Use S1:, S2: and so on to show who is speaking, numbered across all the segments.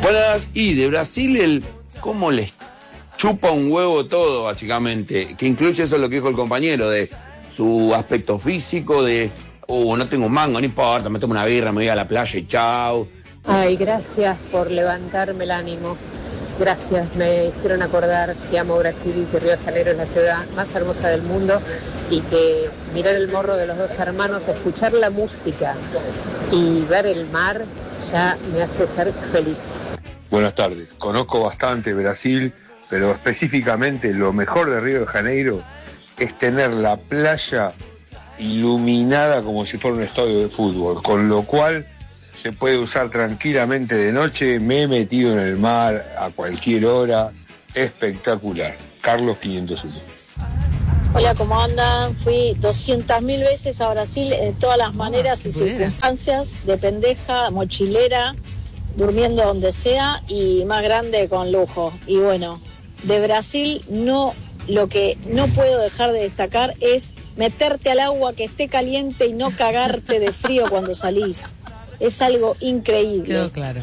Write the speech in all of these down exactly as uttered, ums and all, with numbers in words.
S1: Buenas, y de Brasil el cómo les chupa un huevo todo, básicamente, que incluye eso lo que dijo el compañero, de su aspecto físico, de, oh, no tengo un mango, no importa, me tomo una birra, me voy a la playa y chao.
S2: Ay, gracias por levantarme el ánimo. Gracias, me hicieron acordar que amo Brasil y que Río de Janeiro es la ciudad más hermosa del mundo y que mirar el morro de los dos hermanos, escuchar la música y ver el mar ya me hace ser feliz.
S3: Buenas tardes, conozco bastante Brasil, pero específicamente lo mejor de Río de Janeiro es tener la playa iluminada como si fuera un estadio de fútbol, con lo cual se puede usar tranquilamente de noche. Me he metido en el mar a cualquier hora, espectacular. Carlos quinientos uno.
S4: Hola, ¿cómo andan? Fui doscientas mil veces a Brasil de todas las maneras y circunstancias, de pendeja, mochilera, durmiendo donde sea y más grande con lujo. Y bueno, de Brasil no, lo que no puedo dejar de destacar es meterte al agua que esté caliente y no cagarte de frío cuando salís. Es algo increíble.
S5: Quedó claro.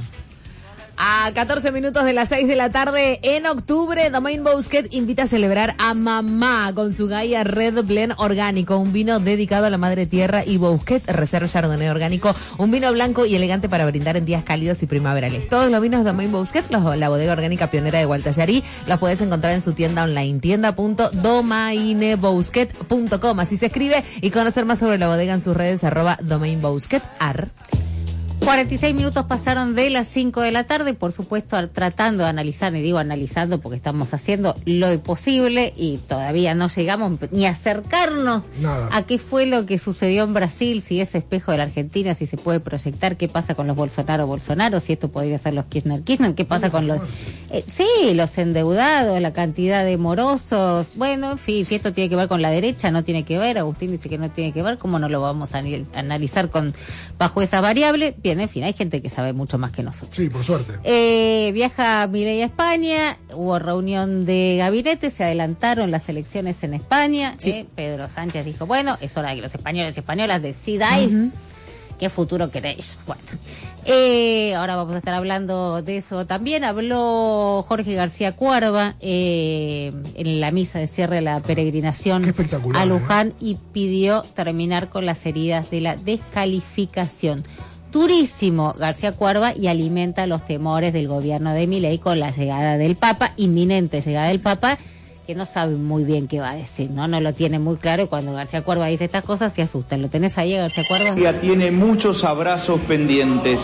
S5: A catorce minutos de las seis de la tarde, en octubre, Domaine Bousquet invita a celebrar a mamá con su Gaia Red Blend orgánico, un vino dedicado a la madre tierra, y Bousquet Reserve Chardonnay orgánico, un vino blanco y elegante para brindar en días cálidos y primaverales. Todos los vinos de Domaine Bousquet, los, la bodega orgánica pionera de Gualtallarí, los puedes encontrar en su tienda online, tienda punto domaine bousquet punto com, así se escribe, y conocer más sobre la bodega en sus redes, arroba Domaine Bousquet ar.
S6: cuarenta y seis minutos pasaron de las cinco de la tarde, por supuesto tratando de analizar, y digo analizando porque estamos haciendo lo posible y todavía no llegamos ni a acercarnos Nada. a qué fue lo que sucedió en Brasil, si es espejo de la Argentina, si se puede proyectar, qué pasa con los Bolsonaro Bolsonaro, si esto podría ser los Kirchner Kirchner, qué pasa con los eh, sí, los endeudados, la cantidad de morosos, bueno, en fin, si esto tiene que ver con la derecha, no tiene que ver, Agustín dice que no tiene que ver, ¿cómo no lo vamos a analizar con bajo esa variable? Bien, en fin, hay gente que sabe mucho más que nosotros.
S7: Sí, por suerte.
S6: Eh, viaja Milei a España, hubo reunión de gabinete, se adelantaron las elecciones en España. Sí. Eh, Pedro Sánchez dijo, bueno, es hora de que los españoles y españolas decidáis uh-huh. qué futuro queréis. Bueno, eh, ahora vamos a estar hablando de eso también. Habló Jorge García Cuerva eh, en la misa de cierre de la peregrinación a Luján ¿eh? y pidió terminar con las heridas de la descalificación. Durísimo García Cuerva, y alimenta los temores del gobierno de Milei con la llegada del Papa, inminente llegada del Papa, que no sabe muy bien qué va a decir, ¿no? No lo tiene muy claro, y cuando García Cuerva dice estas cosas se asustan. ¿Lo tenés ahí, García Cuerva?
S8: Ya tiene muchos abrazos pendientes,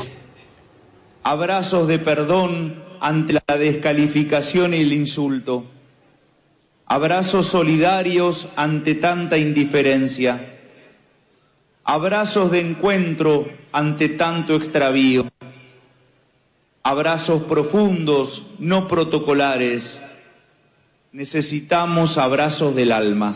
S8: abrazos de perdón ante la descalificación y el insulto, abrazos solidarios ante tanta indiferencia, abrazos de encuentro ante tanto extravío, abrazos profundos, no protocolares. Necesitamos abrazos del alma.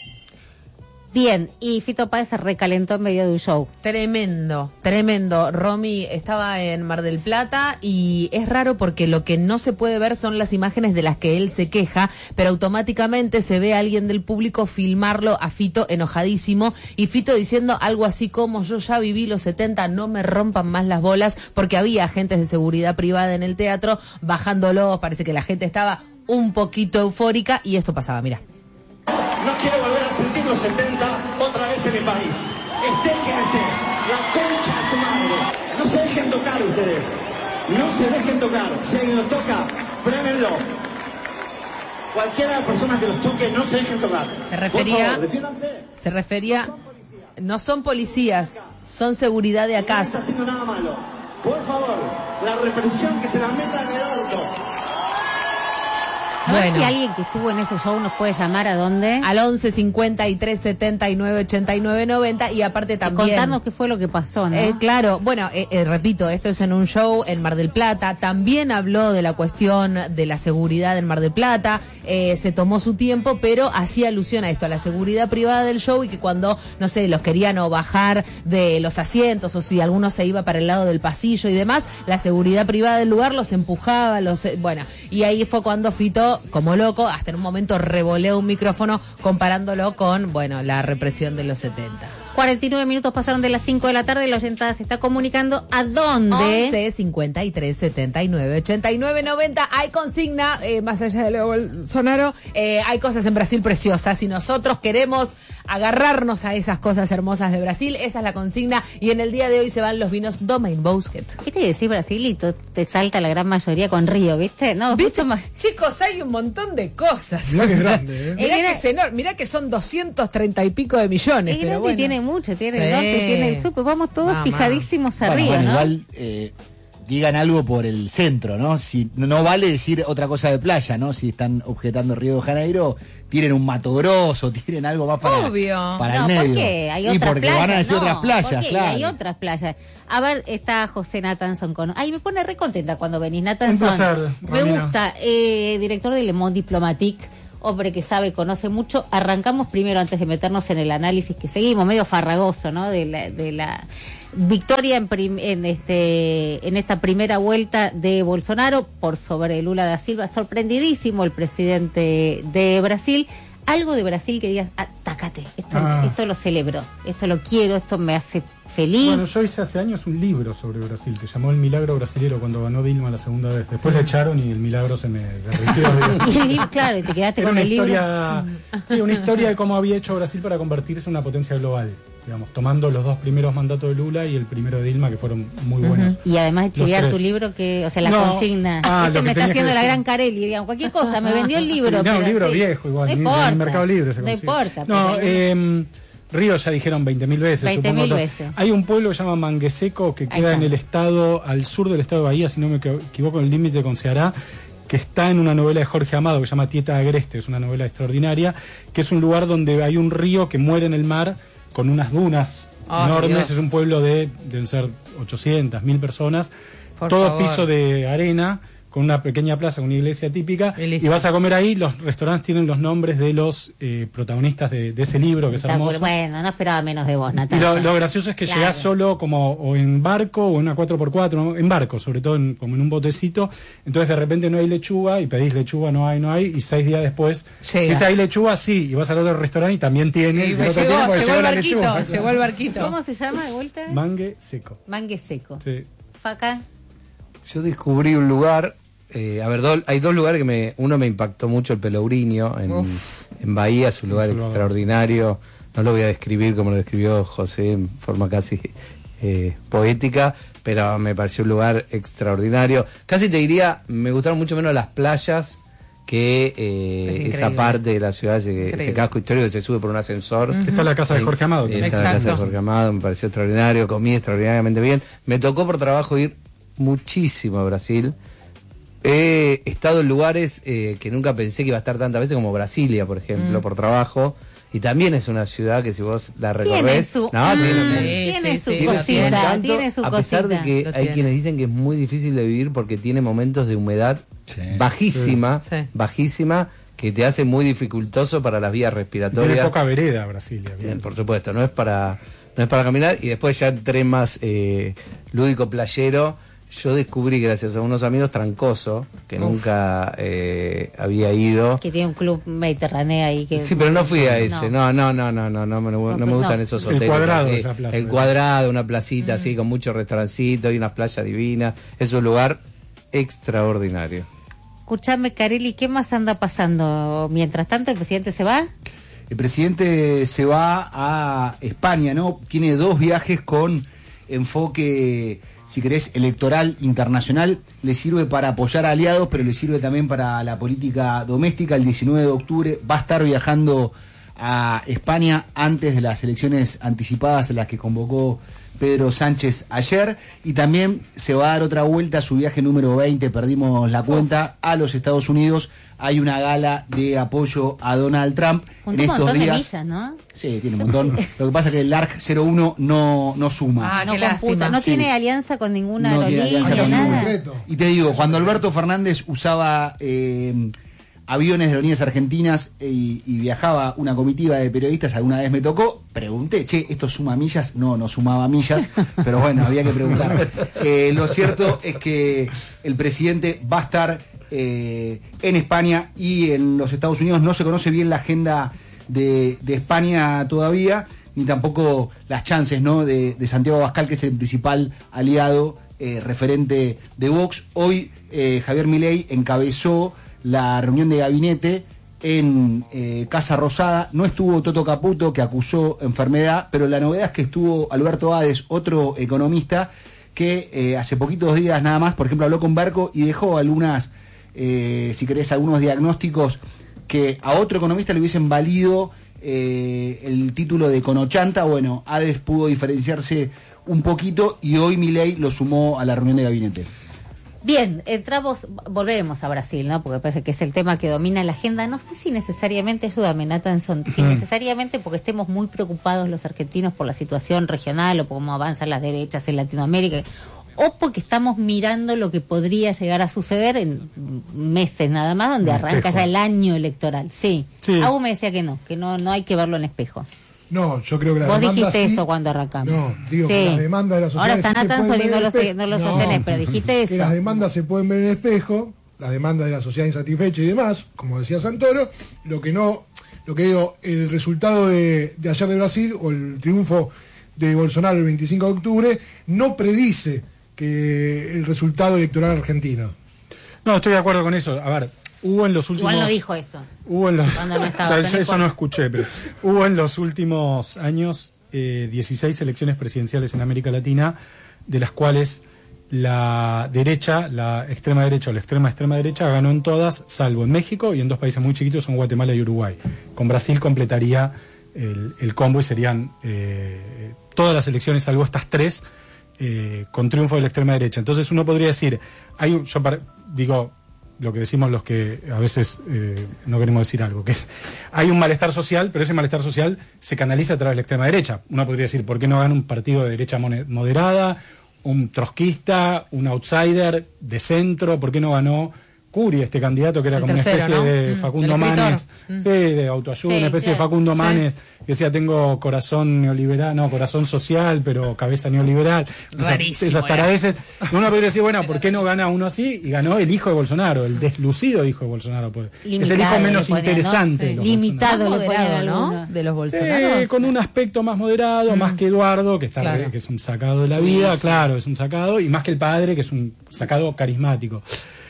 S6: Bien, y Fito Páez se recalentó en medio de un show.
S5: Tremendo, tremendo. Romy estaba en Mar del Plata y es raro porque lo que no se puede ver son las imágenes de las que él se queja, pero automáticamente se ve a alguien del público filmarlo a Fito enojadísimo, y Fito diciendo algo así como: yo ya viví los setenta, no me rompan más las bolas, porque había agentes de seguridad privada en el teatro bajándolo. Parece que la gente estaba un poquito eufórica y esto pasaba, mira.
S9: No quiero volver a sentir los setenta otra vez en mi país. Esté quien esté, la concha de su madre. No se dejen tocar ustedes. No se dejen tocar. Si alguien los toca, frénenlo. Cualquiera de las personas que los toque, no se dejen tocar.
S5: Se refería, se refería, no son policías, son seguridad de acá.
S9: No está haciendo nada malo. Por favor, la represión que se la meta en el orto.
S6: A bueno. ver si alguien que estuvo en ese show nos puede llamar. ¿A dónde?
S5: Al once cincuenta y tres setenta y nueve ochenta y nueve noventa, y aparte también...
S6: Y contarnos qué fue lo que pasó, ¿no?
S5: Eh, claro, bueno, eh, eh, repito, esto es en un show en Mar del Plata. También habló de la cuestión de la seguridad en Mar del Plata. Eh, se tomó su tiempo, pero hacía alusión a esto, a la seguridad privada del show, y que cuando, no sé, los querían o bajar de los asientos, o si alguno se iba para el lado del pasillo y demás, la seguridad privada del lugar los empujaba, los... Eh, bueno, y ahí fue cuando Fito, como loco, hasta en un momento revoleó un micrófono comparándolo con, bueno, la represión de los setenta.
S6: cuarenta y nueve minutos pasaron de las cinco de la tarde. La oyentada se está comunicando a dónde.
S5: once cincuenta y tres setenta y nueve ochenta y nueve noventa. Hay consigna, eh, más allá de Leo Bolsonaro, eh, hay cosas en Brasil preciosas y nosotros queremos agarrarnos a esas cosas hermosas de Brasil. Esa es la consigna y en el día de hoy se van los vinos Domaine Bousquet.
S6: Viste que decís Brasil y tú te salta la gran mayoría con Río, ¿viste? No,
S5: ¿Viste?
S6: mucho más.
S5: Chicos, hay un montón de cosas.
S7: Mirá que es grande, ¿eh?
S5: Mirá,
S6: Era-
S5: que es enorme, mirá que son doscientos treinta y pico de millones.
S6: Es
S5: pero
S6: grande
S5: bueno.
S6: y tiene mucho, tiene
S5: Sí.
S6: el norte, tiene el sur, pues vamos todos
S5: Mamá.
S6: fijadísimos a
S10: Bueno,
S6: Río,
S10: bueno,
S6: ¿no?
S10: igual eh, digan algo por el centro, ¿no? Si no, no vale decir otra cosa de playa, ¿no? Si están objetando Río de Janeiro, tienen un Mato Grosso, tienen algo más para,
S5: Obvio.
S10: para
S6: no,
S10: el medio.
S6: porque hay
S10: y
S6: otras
S10: porque
S6: playas.
S10: van a decir
S6: no,
S10: otras playas,
S6: porque
S10: claro.
S6: hay otras playas. A ver, está José Natanson con... Ay, me pone re contenta cuando venís, Natanson.
S7: Un placer,
S6: Me
S7: Romina.
S6: gusta. Eh, director de Le Monde Diplomatique, hombre que sabe, conoce mucho. Arrancamos primero, antes de meternos en el análisis, que seguimos medio farragoso, ¿no? De la, de la victoria en, prim- en, este, en esta primera vuelta de Bolsonaro por sobre Lula da Silva. Sorprendidísimo el presidente de Brasil. Algo de Brasil que digas, atácate, esto,
S7: Ah.
S6: esto lo celebro, esto lo quiero, esto me hace feliz.
S7: Bueno, yo hice hace años un libro sobre Brasil que llamó El Milagro Brasilero cuando ganó Dilma la segunda vez. Después le echaron y el milagro se me derritió.
S6: Y el libro, claro, y te quedaste
S7: Era
S6: con
S7: una
S6: el libro.
S7: historia, sí, una historia de cómo había hecho Brasil para convertirse en una potencia global, digamos, tomando los dos primeros mandatos de Lula y el primero de Dilma, que fueron muy buenos.
S6: Y además de chiviar
S7: Los
S6: tu
S7: tres.
S6: libro, que, o sea, la
S7: No.
S6: consigna.
S7: Ah,
S6: este
S7: lo que
S6: me está
S7: tenía que
S6: haciendo la
S7: decir.
S6: gran Carelli, digamos, cualquier cosa, me vendió el libro.
S7: Sí, no,
S6: pero
S7: un libro
S6: sí.
S7: viejo igual,
S6: No
S7: ni-
S6: importa.
S7: en Mercado Libre se
S6: No
S7: consigue.
S6: importa.
S7: No,
S6: pero-
S7: eh, Río ya dijeron veinte mil veces.
S6: veinte
S7: supongo
S6: mil
S7: todo.
S6: veces.
S7: Hay un pueblo que se llama Mangueseco que
S6: Ahí
S7: queda
S6: está.
S7: en el estado, al sur del estado de Bahía, si no me equivoco, en el límite con Ceará, que está en una novela de Jorge Amado que se llama Tieta Agreste, es una novela extraordinaria, que es un lugar donde hay un río que muere en el mar con unas dunas
S5: Ay,
S7: enormes.
S5: Dios.
S7: Es un pueblo de, deben ser ochocientas, mil personas,
S5: Por
S7: todo
S5: favor.
S7: piso de arena, con una pequeña plaza, con una iglesia típica,
S5: Y listo.
S7: y vas a comer ahí. Los restaurantes tienen los nombres de los eh, protagonistas de, de ese libro, que es
S6: Está
S7: hermoso.
S6: bueno, no esperaba menos de vos,
S7: Y
S6: Natalia.
S7: lo, lo gracioso es que
S6: Claro.
S7: llegás solo como o en barco o en una cuatro por cuatro, ¿no? En barco, sobre todo en, como en un botecito. Entonces de repente no hay lechuga y pedís lechuga, no hay, no hay, y seis días después,
S5: Llega.
S7: dices, hay lechuga, sí, y vas al otro restaurante y también tiene.
S5: Y
S7: y el
S5: me
S7: otro
S5: llegó,
S7: tiene porque
S5: llegó el
S7: la
S5: barquito,
S7: lechuga.
S5: llegó el barquito.
S6: ¿Cómo se llama de vuelta?
S7: Mangue seco.
S6: Mangue seco.
S7: Sí.
S6: Faca.
S1: Yo descubrí un lugar, eh, a ver, do- hay dos lugares que me, uno me impactó mucho, el Pelourinho, en,
S5: Uf.
S1: en Bahía, es un lugar
S7: Es un lugar.
S1: extraordinario, no lo voy a describir como lo describió José en forma casi eh, poética, pero me pareció un lugar extraordinario. Casi te diría, me gustaron mucho menos las playas que eh,
S5: Es increíble.
S1: esa parte de la ciudad, ese,
S5: Increíble.
S1: ese casco histórico que se sube por un ascensor.
S7: Está la casa de Jorge Amado.
S1: Está
S7: que-
S1: en la casa de
S5: Exacto.
S1: Jorge Amado, me pareció extraordinario, comí extraordinariamente bien. Me tocó por trabajo ir muchísimo a Brasil. He estado en lugares eh, que nunca pensé que iba a estar tantas veces, como Brasilia, por ejemplo,
S5: Mm.
S1: por trabajo. Y también es una ciudad que si vos la
S6: Tiene
S1: recorres...
S6: su,
S1: no,
S6: mm,
S1: tiene, su-
S6: tiene
S5: sí,
S6: su
S5: sí,
S1: tiene su
S6: cosita,
S1: encanto,
S6: tiene su
S1: a pesar
S6: cosita.
S1: de que
S5: Lo
S1: hay
S5: tiene.
S1: quienes dicen que es muy difícil de vivir porque tiene momentos de humedad
S10: Sí.
S1: bajísima,
S5: Sí.
S1: bajísima, que te hace muy dificultoso para las vías
S7: Tiene
S1: respiratorias.
S7: poca vereda Brasilia.
S1: Bien, por supuesto, no es para no es para caminar. Y después ya entré más eh, lúdico playero. Yo descubrí, gracias a unos amigos, Trancoso, que
S6: Uf.
S1: nunca eh, había ido.
S6: Que tiene un club mediterráneo ahí. Que,
S1: Sí, pero no fui a ese. No, no, no, no, no, no, me, no me
S6: no.
S1: gustan esos
S7: El
S1: hoteles.
S7: Cuadrado
S1: así.
S7: es la plaza.
S1: El Cuadrado, una placita así, con muchos restaurancitos y unas playas divinas. Es un lugar extraordinario.
S6: Escuchame, Carelli, ¿qué más anda pasando? Mientras tanto, ¿el presidente se va?
S10: El presidente se va a España, ¿no? Tiene dos viajes con enfoque, si querés, electoral internacional. Le sirve para apoyar a aliados, pero le sirve también para la política doméstica. El diecinueve de octubre va a estar viajando a España antes de las elecciones anticipadas en las que convocó Pedro Sánchez ayer, y también se va a dar otra vuelta a su viaje número veinte, perdimos la cuenta, a los Estados Unidos. Hay una gala de apoyo a Donald Trump
S6: Juntó
S10: en
S6: un
S10: estos
S6: montón de
S10: días.
S6: millas, ¿no?
S10: Sí, tiene un montón. Lo que pasa es que el A R C cero uno no, no suma.
S5: Ah,
S6: no
S5: qué
S6: computa,
S5: lástima.
S6: no
S10: Sí.
S6: tiene alianza con ninguna
S10: No tiene
S6: aerolínea,
S10: alianza con
S6: nada.
S10: ninguna. Y te digo, cuando Alberto Fernández usaba eh, aviones de aerolíneas argentinas y, y viajaba una comitiva de periodistas, alguna vez me tocó, pregunté, che, ¿esto suma millas? No, no sumaba millas, pero bueno, había que preguntar. Eh, lo cierto es que el presidente va a estar eh, en España y en los Estados Unidos. No se conoce bien la agenda de, de España todavía. ni tampoco las chances, ¿no? de, de Santiago Abascal, que es el principal aliado eh, referente de Vox. Hoy eh, Javier Milei encabezó la reunión de gabinete en eh, Casa Rosada. No estuvo Toto Caputo, que acusó enfermedad, pero la novedad es que estuvo Alberto Ades, otro economista, que eh, hace poquitos días nada más, por ejemplo, habló con Berco y dejó algunas, eh, si querés, algunos diagnósticos que a otro economista le hubiesen valido eh, el título de Conochanta. Bueno, Ades pudo diferenciarse un poquito y hoy Milei lo sumó a la reunión de gabinete.
S6: Bien, entramos, volvemos a Brasil, ¿no? Porque parece que es el tema que domina la agenda. No sé si necesariamente, ayúdame, Nathanson, si necesariamente porque estemos muy preocupados los argentinos por la situación regional o por cómo avanzan las derechas en Latinoamérica, o porque estamos mirando lo que podría llegar a suceder en meses nada más, donde arranca ya el año electoral. Sí, sí. Aún me decía que no, que no, no hay que verlo en espejo.
S11: No, yo creo que la
S6: Vos
S11: demanda
S6: dijiste
S11: sí,
S6: eso cuando arrancamos.
S11: No, digo
S6: sí.
S11: que las demandas de la sociedad...
S6: Ahora está
S11: sí
S6: Nathanson y no lo,
S11: espe-
S6: no lo
S11: no,
S6: sostenés, pero dijiste eso.
S11: Que las demandas se pueden ver en el espejo, las demandas de la sociedad insatisfecha y demás, como decía Santoro. Lo que no, lo que digo, el resultado de, de ayer de Brasil, o el triunfo de Bolsonaro el veinticinco de octubre, no predice que el resultado electoral argentino.
S7: No, estoy de acuerdo con eso. A ver, hubo en los últimos...
S6: Igual no dijo eso.
S7: Hubo en los...
S6: Cuando no estaba,
S7: eso, eso no escuché, pero hubo en los últimos años eh, dieciséis elecciones presidenciales en América Latina, de las cuales la derecha, la extrema derecha o la extrema extrema derecha ganó en todas, salvo en México y en dos países muy chiquitos, son Guatemala y Uruguay. Con Brasil completaría el, el combo y serían eh, todas las elecciones, salvo estas tres, eh, con triunfo de la extrema derecha. Entonces uno podría decir, hay un, yo para, digo... lo que decimos los que a veces eh, no queremos decir algo, que es, hay un malestar social, pero ese malestar social se canaliza a través de la extrema derecha. Uno podría decir, ¿por qué no gana un partido de derecha moderada, un trotskista, un outsider de centro? ¿Por qué no ganó Curi, este candidato que era
S5: el
S7: como
S5: tercero,
S7: una especie
S5: ¿no?
S7: de
S5: Mm,
S7: Facundo Manes, mm. sí, de autoayuda,
S6: Sí,
S7: una especie
S6: claro.
S7: de Facundo
S5: Sí.
S7: Manes, que decía, tengo corazón neoliberal, no, corazón social, pero cabeza neoliberal.
S5: Rarísimo,
S7: Esas taradeces. Uno podría decir, bueno, ¿por qué no gana uno así? Y ganó el hijo de Bolsonaro, el deslucido hijo de Bolsonaro. Pues. Es el hijo menos
S6: le ponían,
S7: interesante.
S6: ¿no?
S7: de los
S6: Limitado,
S5: Más
S6: le
S5: moderado,
S6: ponían
S5: ¿no?
S6: algunos.
S5: De los Bolsonaros.
S7: Eh, con un aspecto más moderado,
S5: Mm.
S7: más que Eduardo, que está
S5: Claro.
S7: re- que es un sacado de la
S5: Sí,
S7: vida,
S5: sí.
S7: claro, es un sacado, y más que el padre, que es un sacado carismático.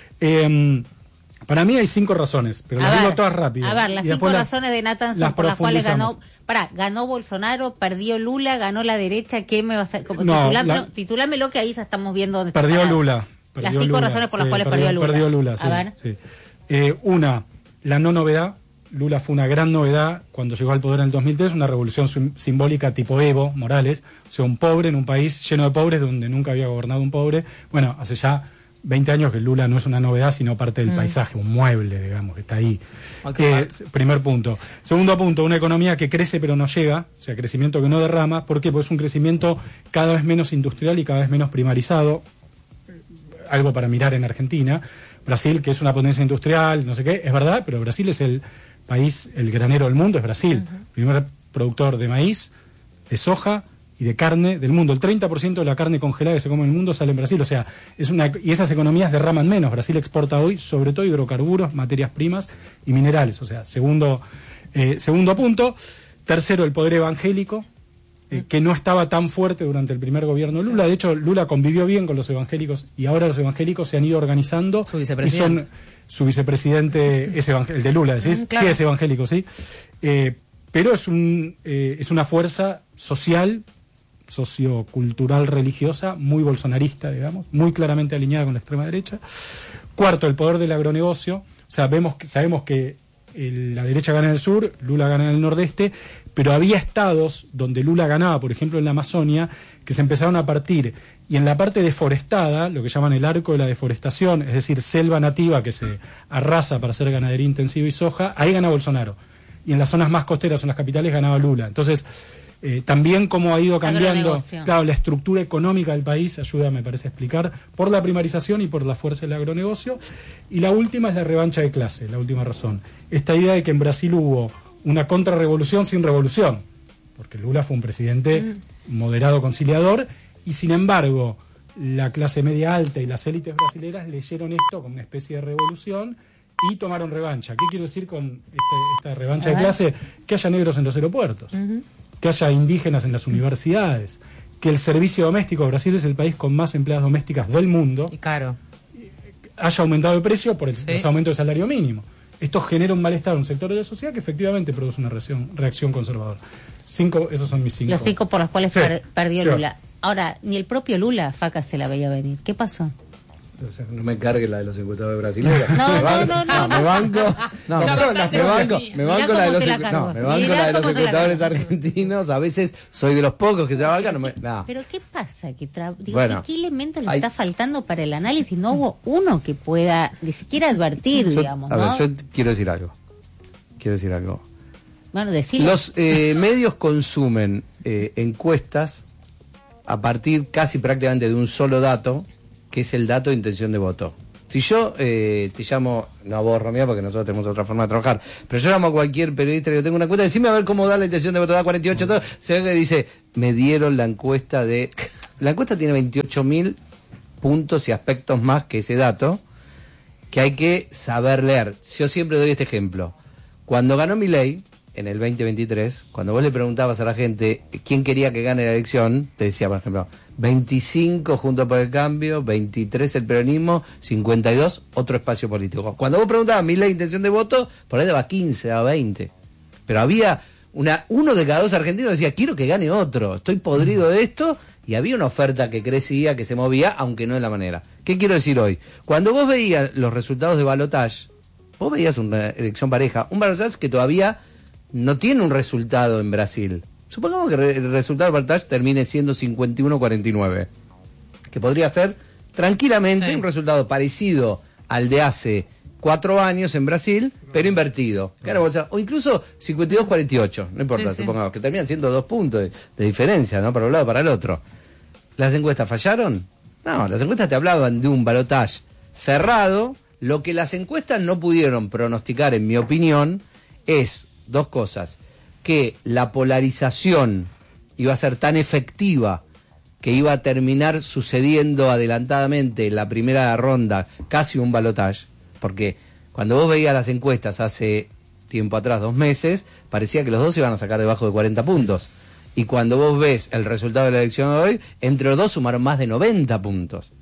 S7: Eh, para mí hay cinco razones, pero
S6: A
S7: las
S6: ver,
S7: digo todas rápidas.
S6: A ver, las
S7: y
S6: cinco
S7: después las-
S6: razones de Nathanson
S7: las
S6: por las cuales ganó.
S7: profundizamos.
S6: Pará, ganó Bolsonaro, perdió Lula, ganó la derecha. ¿Qué me vas a.? Como
S7: No,
S6: titulámelo,
S7: la-
S6: titulámelo, que ahí ya estamos viendo dónde está
S7: Perdió
S6: parado.
S7: Lula. Perdió
S6: Las cinco
S7: Lula,
S6: razones por las
S7: sí,
S6: cuales perdió Lula.
S7: Perdió Lula, sí.
S6: A ver.
S7: sí. Eh, una, la no novedad. Lula fue una gran novedad cuando llegó al poder en el dos mil tres, una revolución sim- simbólica tipo Evo Morales, o sea, un pobre en un país lleno de pobres donde nunca había gobernado un pobre. Bueno, hace ya veinte años que Lula no es una novedad, sino parte del
S5: Mm.
S7: paisaje, un mueble, digamos, que está ahí.
S5: Ok.
S7: Eh, primer punto. Segundo punto, una economía que crece pero no llega, o sea, crecimiento que no derrama. ¿Por qué? Porque es un crecimiento cada vez menos industrial y cada vez menos primarizado. Algo para mirar en Argentina. Brasil, que es una potencia industrial, no sé qué, es verdad, pero Brasil es el país, el granero del mundo, es Brasil. Uh-huh. Primer productor de maíz, de soja y de carne del mundo. El treinta por ciento de la carne congelada que se come en el mundo sale en Brasil. O sea, es una y esas economías derraman menos. Brasil exporta hoy sobre todo hidrocarburos, materias primas y minerales. O sea, segundo, eh, segundo punto. Tercero, el poder evangélico, eh, que no estaba tan fuerte durante el primer gobierno de Lula. De hecho, Lula convivió bien con los evangélicos y ahora los evangélicos se han ido organizando.
S5: Su
S7: Y
S5: vicepresidente.
S7: son, su vicepresidente es evangélico, el de Lula, ¿decís?
S5: Mm, claro.
S7: Sí, es evangélico, sí. Eh, pero es, un, eh, es una fuerza social, sociocultural, religiosa, muy bolsonarista, digamos, muy claramente alineada con la extrema derecha. Cuarto, el poder del agronegocio. O sea, vemos que, sabemos que el, la derecha gana en el sur, Lula gana en el nordeste, pero había estados donde Lula ganaba, por ejemplo en la Amazonia, que se empezaron a partir. Y en la parte deforestada, lo que llaman el arco de la deforestación, es decir, selva nativa que se arrasa para hacer ganadería intensiva y soja, ahí gana Bolsonaro. Y en las zonas más costeras, en las capitales, ganaba Lula. Entonces, eh, también cómo ha ido cambiando, claro, la estructura económica del país, ayuda, me parece, a explicar, por la primarización y por la fuerza del agronegocio. Y la última es la revancha de clase, la última razón. Esta idea de que en Brasil hubo una contrarrevolución sin revolución, porque Lula fue un presidente mm. moderado conciliador, y sin embargo la clase media alta y las élites brasileras leyeron esto como una especie de revolución y tomaron revancha. ¿Qué quiero decir con esta, esta revancha de clase? Que haya negros en los aeropuertos. Uh-huh. que haya indígenas en las universidades, que el servicio doméstico, Brasil es el país con más empleadas domésticas del mundo,
S5: y caro,
S7: haya aumentado el precio por el,
S5: ¿sí?
S7: los aumentos del salario mínimo. Esto genera un malestar en un sector de la sociedad que efectivamente produce una reacción, reacción conservadora. Cinco, esos son mis cinco.
S6: Los cinco por los cuales
S7: Sí,
S6: per- perdió
S7: sí.
S6: Lula. Ahora, ni el propio Lula, Faca, se la veía venir. ¿Qué pasó?
S10: O sea, no me cargue la de los encuestadores brasileños.
S6: No,
S10: me
S6: no,
S10: banco,
S6: no, no,
S10: me
S6: no.
S10: banco, no,
S5: Ya
S10: me
S5: bastante
S10: banco,
S5: mía.
S10: me
S6: Mirá
S10: banco la de
S6: cómo
S10: los
S6: te la
S10: encu-
S6: cargo.
S10: no, me banco
S6: Mirá
S10: la de los
S6: cómo te la
S10: encuestadores
S6: cargo.
S10: argentinos, a veces soy de los pocos que se la bancan, no me, no.
S6: Pero ¿qué pasa? ¿Qué, tra- digo,
S10: Bueno,
S6: ¿qué, qué elemento le
S10: hay-
S6: está faltando para el análisis? No hubo uno que pueda ni siquiera advertir,
S10: Yo-
S6: digamos,
S10: a
S6: ¿no?
S10: ver, yo t- quiero decir algo. Quiero decir algo.
S6: Bueno, decirlo.
S10: Los eh, medios consumen eh, encuestas a partir casi prácticamente de un solo dato, que es el dato de intención de voto. Si yo eh, te llamo, no a vos, Romeo, porque nosotros tenemos otra forma de trabajar, pero yo llamo a cualquier periodista que yo tengo una encuesta, decime a ver cómo da la intención de voto, da cuarenta y ocho, todo, se ve que dice, me dieron la encuesta de... La encuesta tiene veintiocho mil puntos y aspectos más que ese dato, que hay que saber leer. Yo siempre doy este ejemplo. Cuando ganó Milei, en el veinte veintitrés, cuando vos le preguntabas a la gente quién quería que gane la elección, te decía, por ejemplo, veinticinco Juntos por el Cambio, veintitrés el peronismo, cincuenta y dos otro espacio político. Cuando vos preguntabas Milei intención de voto, por ahí daba quince, daba veinte. Pero había una uno de cada dos argentinos decía, quiero que gane otro, estoy podrido de esto, y había una oferta que crecía, que se movía, aunque no de la manera. ¿Qué quiero decir hoy? Cuando vos veías los resultados de balotaje, vos veías una elección pareja, un balotaje que todavía no tiene un resultado en Brasil. Supongamos que re- el resultado del balotaje termine siendo cincuenta y uno a cuarenta y nueve, que podría ser tranquilamente
S5: Sí.
S10: un resultado parecido al de hace cuatro años en Brasil, pero invertido. Claro, o, sea, o incluso cincuenta y dos a cuarenta y ocho, no importa,
S5: Sí, sí.
S10: supongamos que terminan siendo dos puntos de, de diferencia, ¿no? Para un lado para el otro. ¿Las encuestas fallaron? No, las encuestas te hablaban de un balotaje cerrado. Lo que las encuestas no pudieron pronosticar, en mi opinión, es dos cosas. Que la polarización iba a ser tan efectiva que iba a terminar sucediendo adelantadamente en la primera ronda casi un balotaje, porque cuando vos veías las encuestas hace tiempo atrás, dos meses, parecía que los dos iban a sacar debajo de cuarenta puntos. Y cuando vos ves el resultado de la elección de hoy, entre los dos sumaron más de noventa puntos.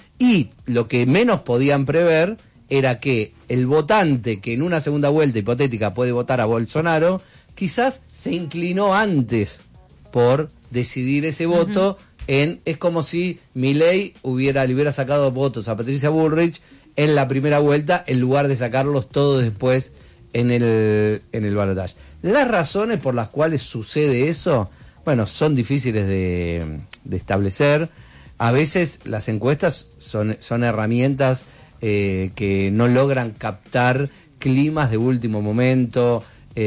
S10: Y lo que menos podían prever era que el votante que en una segunda vuelta hipotética puede votar a Bolsonaro, quizás se inclinó antes por decidir ese voto. Uh-huh. en Es como si Milei hubiera, le hubiera sacado votos a Patricia Bullrich en la primera vuelta, en lugar de sacarlos todos después en el, en el balotaje. Las razones por las cuales sucede eso, bueno, son difíciles de, de establecer. A veces las encuestas son, son herramientas eh, que no logran captar climas de último momento,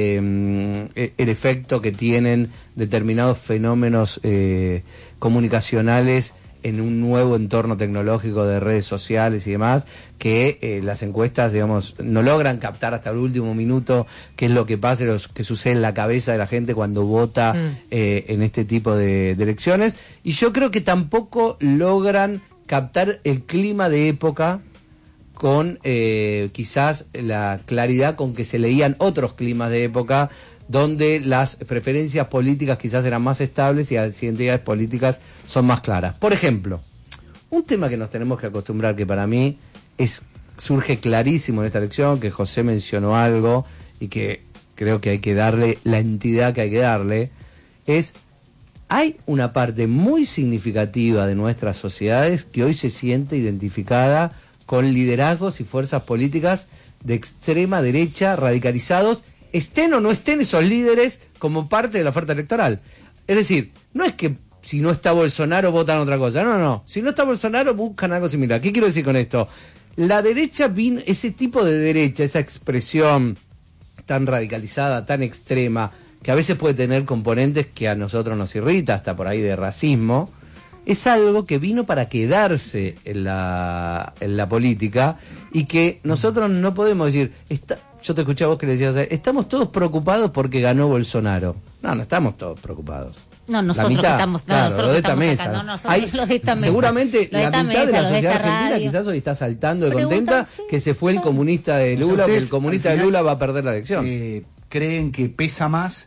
S10: eh, el efecto que tienen determinados fenómenos eh, comunicacionales en un nuevo entorno tecnológico de redes sociales y demás, que eh, las encuestas, digamos, no logran captar hasta el último minuto qué es lo que pasa, lo que sucede en la cabeza de la gente cuando vota mm. eh, en este tipo de, de elecciones. Y yo creo que tampoco logran captar el clima de época con eh, quizás la claridad con que se leían otros climas de época, donde las preferencias políticas quizás eran más estables y las identidades políticas son más claras. Por ejemplo, un tema que nos tenemos que acostumbrar, que para mí es surge clarísimo en esta elección, que José mencionó algo y que creo que hay que darle la entidad que hay que darle, es hay una parte muy significativa de nuestras sociedades que hoy se siente identificada con liderazgos y fuerzas políticas de extrema derecha radicalizados, estén o no estén esos líderes como parte de la oferta electoral. Es decir, no es que si no está Bolsonaro votan otra cosa, no, no, si no está Bolsonaro buscan algo similar. ¿Qué quiero decir con esto? La derecha vino, ese tipo de derecha, esa expresión tan radicalizada, tan extrema, que a veces puede tener componentes que a nosotros nos irrita, hasta por ahí de racismo, es algo que vino para quedarse en la, en la política, y que nosotros no podemos decir, está, yo te escuché a vos que le decías, estamos todos preocupados porque ganó Bolsonaro. No, no estamos todos preocupados.
S6: No, nosotros
S10: mitad,
S6: estamos, no,
S10: claro,
S6: nosotros
S10: lo de
S6: esta
S10: esta
S6: mesa.
S10: mesa.
S6: No, nosotros
S10: Hay,
S6: los de esta mesa.
S10: seguramente
S6: Lo de
S10: la
S6: esta
S10: mitad
S6: mesa,
S10: de la
S6: lo de
S10: sociedad
S6: esta
S10: argentina
S6: radio.
S10: quizás hoy está saltando de
S6: Preguntan,
S10: contenta
S6: sí,
S10: que se fue el comunista de O sea, Lula, que ustedes, el comunista al de final, Lula va a perder la elección. Eh,
S12: ¿Creen que pesa más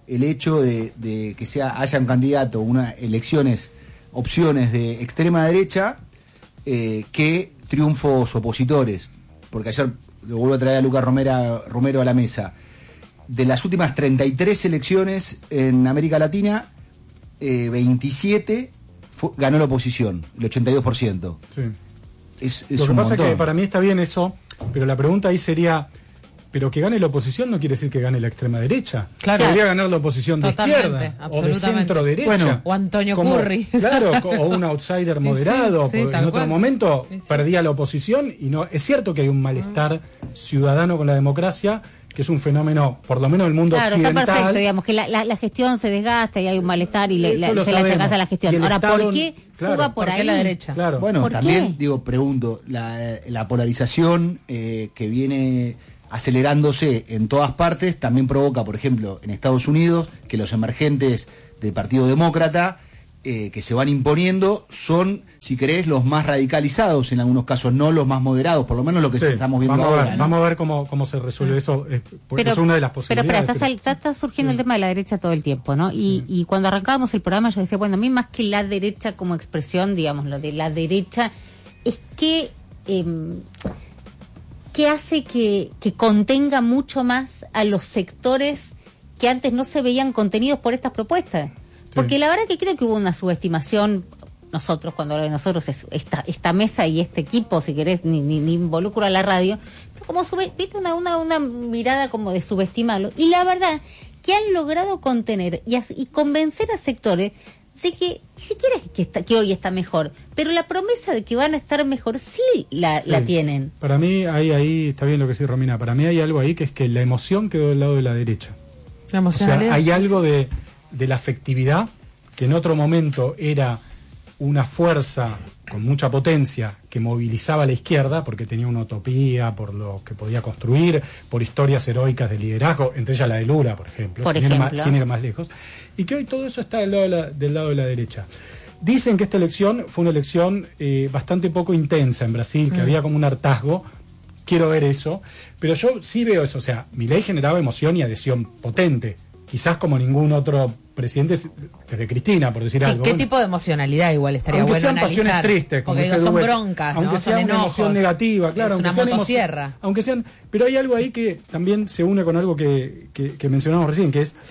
S10: el hecho de, de que sea haya un candidato, unas elecciones, opciones de extrema derecha, eh, que triunfos opositores. Porque ayer, lo vuelvo a traer a Lucas Romero, Romero a la mesa, de las últimas treinta y tres elecciones en América Latina, eh, veintisiete fue, ganó la oposición, el ochenta y dos por ciento.
S7: Sí.
S10: Es, es
S7: Lo que
S10: un
S7: pasa
S10: montón.
S7: es que para mí está bien eso, pero la pregunta ahí sería, pero que gane la oposición no quiere decir que gane la extrema derecha.
S5: Claro.
S7: Podría ganar la oposición de
S5: Totalmente,
S7: izquierda o de
S5: absolutamente.
S7: centro derecha.
S10: Bueno,
S5: o Antonio
S7: Como-
S5: Curri.
S7: Claro, co- o un outsider moderado.
S5: Sí, sí,
S7: por-
S5: tal
S7: en otro
S5: cual.
S7: momento
S5: Sí, sí.
S7: perdía la oposición y no. Es cierto que hay un malestar ciudadano con la democracia, que es un fenómeno, por lo menos en el mundo
S6: Claro, está
S7: occidental.
S6: perfecto, digamos, que la, la, la gestión se desgasta y hay un malestar y le,
S7: Eso
S6: la-
S7: lo
S6: se la
S7: sabemos.
S6: achacás a la
S7: Y
S6: gestión.
S7: el
S6: Ahora,
S7: Estado-
S6: ¿por qué
S7: claro,
S6: fuga por
S5: ¿por qué
S6: ahí?
S5: la derecha?
S7: Claro.
S10: Bueno,
S6: ¿Por
S10: también,
S6: qué?
S10: digo, pregunto, la, la polarización eh, que viene acelerándose en todas partes también provoca, por ejemplo, en Estados Unidos, que los emergentes del Partido Demócrata eh, que se van imponiendo son, si querés, los más radicalizados en algunos casos, no los más moderados, por lo menos lo que
S7: Sí,
S10: estamos viendo
S7: vamos a
S10: ahora.
S7: ver,
S10: ¿no?
S7: vamos a ver cómo, cómo se resuelve eso. Es, porque es una de las
S6: Pero
S7: posibilidades.
S6: espera, está, sal- está, está surgiendo el tema de la derecha todo el tiempo, ¿no? Y, y cuando arrancábamos el programa yo decía, bueno, a mí más que la derecha como expresión, digamos, lo de la derecha, es que... Eh, que hace que, que contenga mucho más a los sectores que antes no se veían contenidos por estas propuestas. Porque la verdad que creo que hubo una subestimación, nosotros, cuando hablo de nosotros, es esta, esta mesa y este equipo, si querés, ni, ni, ni involucro a la radio, pero como sube, viste una, una, una mirada como de subestimarlo. Y la verdad que han logrado contener y, as- y convencer a sectores de que ni siquiera es que, está, que hoy está mejor, pero la promesa de que van a estar mejor sí la,
S7: Sí.
S6: la tienen.
S7: Para mí, ahí, ahí está bien lo que dice Romina. Para mí hay algo ahí que es que la emoción quedó del lado de la derecha.
S5: La
S7: O sea,
S5: emocionalidad.
S7: hay algo de, de la afectividad que en otro momento era una fuerza con mucha potencia que movilizaba a la izquierda porque tenía una utopía por lo que podía construir, por historias heroicas de liderazgo, entre ellas la de Lula, por ejemplo,
S6: Por
S7: sin, ir más,
S6: ejemplo.
S7: sin ir más lejos, y que hoy todo eso está del lado de la, del lado de la derecha. Dicen que esta elección fue una elección eh, bastante poco intensa en Brasil, que
S5: Mm.
S7: había como un hartazgo. Quiero ver eso, pero yo sí veo eso. O sea, Milei generaba emoción y adhesión potente, quizás como ningún otro presidente desde Cristina, por decir
S5: Sí,
S7: algo.
S5: ¿qué
S7: Bueno,
S5: tipo de emocionalidad igual estaría
S7: aunque
S5: bueno
S7: sean
S5: analizar?
S7: pasiones tristes, como
S5: porque digo,
S7: dice
S5: son
S7: Dubé,
S5: broncas,
S7: aunque
S5: ¿no?
S7: sea
S5: son
S7: una
S5: enojos.
S7: emoción negativa, claro,
S5: Es
S7: aunque
S5: una
S7: sean emo-
S5: motosierra.
S7: aunque sean, pero hay algo ahí que también se une con algo que, que, que mencionamos recién, que es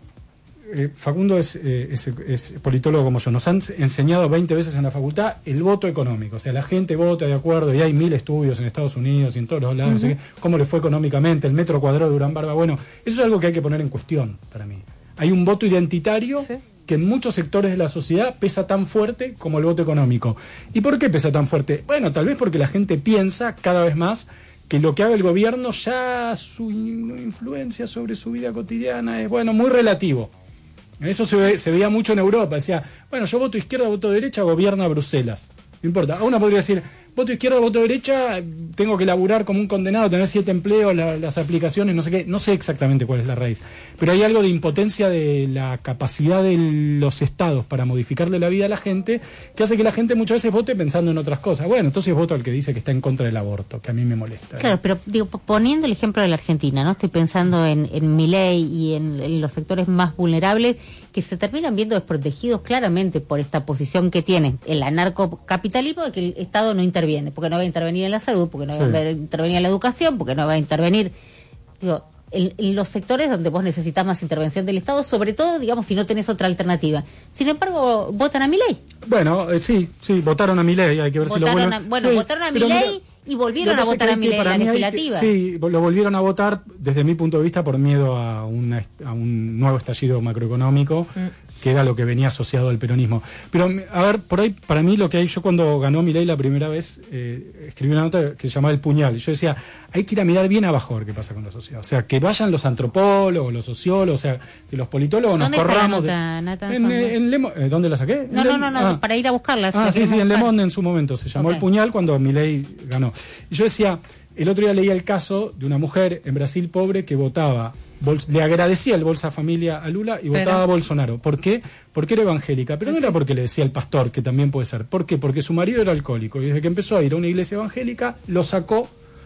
S7: eh, Facundo es, eh, es, es politólogo como yo, nos han enseñado veinte veces en la facultad el voto económico, o sea, la gente vota de acuerdo, y hay mil estudios en Estados Unidos y en todos los lados, no sé
S5: Ujú.
S7: qué, cómo le fue económicamente, el metro cuadrado de Durán Barba, bueno, eso es algo que hay que poner en cuestión para mí. Hay un voto identitario
S5: Sí.
S7: que en muchos sectores de la sociedad pesa tan fuerte como el voto económico. ¿Y por qué pesa tan fuerte? Bueno, tal vez porque la gente piensa cada vez más que lo que haga el gobierno ya su in- influencia sobre su vida cotidiana es, bueno, muy relativo. Eso se, ve- se veía mucho en Europa. Decía, bueno, yo voto izquierda, voto derecha, gobierna Bruselas. No importa. Uno podría decir, voto izquierda, voto derecha, tengo que laburar como un condenado, tener siete empleos, la- las aplicaciones, no sé qué. No sé exactamente cuál es la raíz. Pero hay algo de impotencia de la capacidad de los estados para modificarle la vida a la gente, que hace que la gente muchas veces vote pensando en otras cosas. Bueno, entonces voto al que dice que está en contra del aborto, que a mí me molesta.
S6: Claro, pero digo, p- poniendo el ejemplo de la Argentina, ¿no? Estoy pensando en, en Milei y en, en los sectores más vulnerables que se terminan viendo desprotegidos claramente por esta posición que tienen el anarcocapitalismo de que el Estado no interviene, porque no va a intervenir en la salud, porque no
S7: Sí.
S6: va a intervenir en la educación, porque no va a intervenir, digo, en, en los sectores donde vos necesitas más intervención del Estado, sobre todo, digamos, si no tenés otra alternativa. Sin embargo, votan a Milei.
S7: Bueno, eh, sí, sí, votaron a Milei, hay que ver si lo
S6: Votaron
S7: vuelven.
S6: a- bueno,
S7: Sí,
S6: votaron a
S7: pero
S6: Milei
S7: mira,
S6: y volvieron
S7: lo
S6: a
S7: que pasa
S6: votar
S7: es
S6: a
S7: que
S6: Milei en
S7: para
S6: la
S7: mí hay que-
S6: legislativa.
S7: Sí, lo volvieron a votar desde mi punto de vista por miedo a, una, est- a un nuevo estallido macroeconómico, que era lo que venía asociado al peronismo. Pero, a ver, por ahí, para mí lo que hay, yo cuando ganó Milei la primera vez, eh, escribí una nota que se llamaba El Puñal, y yo decía, hay que ir a mirar bien abajo a ver qué pasa con la sociedad. O sea, que vayan los antropólogos, los sociólogos, o sea, que los politólogos nos
S6: ¿Dónde está la
S7: corramos... de-
S6: nota, Nathan
S7: en,
S6: Sonda?
S7: eh, en Le Mo- eh, ¿Dónde la saqué?
S6: No,
S7: En
S6: no,
S7: Le-
S6: no, no,
S7: ah.
S6: para ir a buscarla. si
S7: Ah,
S6: la
S7: sí,
S6: queremos
S7: sí, en Le
S6: buscar.
S7: Monde en su momento. Se llamó
S6: Ok.
S7: El Puñal cuando Milei ganó. Y yo decía, el otro día leía el caso de una mujer en Brasil pobre que votaba, bol- le agradecía el Bolsa Familia a Lula y
S5: Pero-
S7: votaba a Bolsonaro. ¿Por qué? Porque era evangélica. Pero no era porque le decía el pastor, que también puede ser. ¿Por qué? Porque su marido era alcohólico. Y desde que empezó a ir a una iglesia evangélica, lo sacó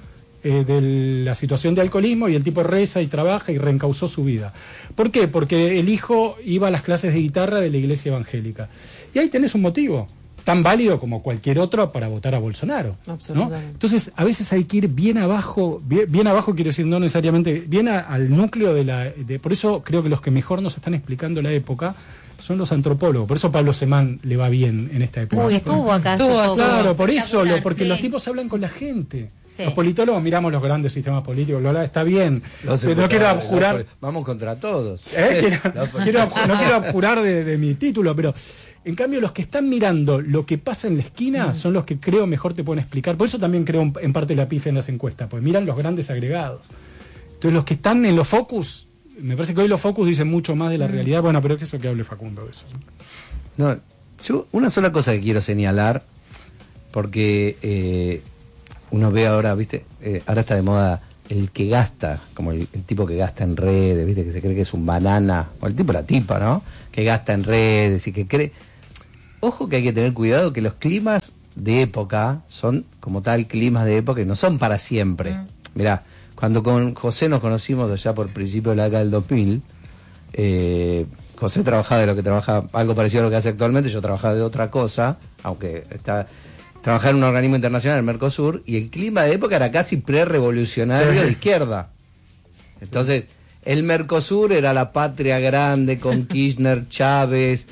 S7: eh, de la situación de alcoholismo y el tipo reza y trabaja y reencauzó su vida. ¿Por qué? Porque el hijo iba a las clases de guitarra de la iglesia evangélica. Y ahí tenés un motivo tan válido como cualquier otro para votar a Bolsonaro, ¿no? Entonces, a veces hay que ir bien abajo, bien, bien abajo quiero decir, no necesariamente, bien a, al núcleo de la... De, por eso creo que los que mejor nos están explicando la época son los antropólogos, por eso Pablo Semán le va bien en esta época.
S6: Uy, estuvo acá.
S5: Estuvo,
S7: claro, por eso, lo, porque
S6: sí.
S7: los tipos hablan con la gente.
S6: Sí.
S7: Los politólogos miramos los grandes sistemas políticos, bla, bla, está bien, no, pero no quiero abjurar...
S12: Vamos contra todos.
S7: ¿Eh? Quiero, quiero, no quiero abjurar de, de mi título, pero... En cambio, los que están mirando lo que pasa en la esquina mm. son los que creo mejor te pueden explicar. Por eso también creo en parte la pifia en las encuestas, pues miran los grandes agregados. Entonces, los que están en los focus, me parece que hoy los focus dicen mucho más de la mm. realidad. Bueno, pero es que eso que hable Facundo de eso.
S12: No, yo una sola cosa que quiero señalar, porque eh, uno ve ahora, viste, eh, ahora está de moda el que gasta, como el, el tipo que gasta en redes, viste, que se cree que es un banana, o el tipo la tipa, ¿no? Que gasta en redes y que cree... Ojo que hay que tener cuidado que los climas de época son como tal climas de época y no son para siempre. Mm. Mirá, cuando con José nos conocimos allá por principio de la década del dos mil, eh, José trabajaba de lo que trabaja, algo parecido a lo que hace actualmente, yo trabajaba de otra cosa, aunque está trabajaba en un organismo internacional, el Mercosur, y el clima de época era casi pre-revolucionario sí. de izquierda. Entonces... El Mercosur era la patria grande con Kirchner, Chávez,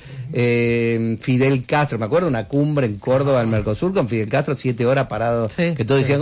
S12: eh, Fidel Castro. Me acuerdo una cumbre en Córdoba del Mercosur con Fidel Castro, siete horas parado, sí, que todos decían,